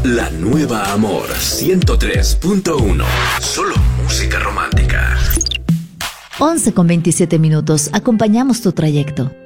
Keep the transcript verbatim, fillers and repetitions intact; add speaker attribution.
Speaker 1: La nueva Amor ciento tres punto uno. Solo música romántica.
Speaker 2: once con veintisiete minutos. Acompañamos tu trayecto.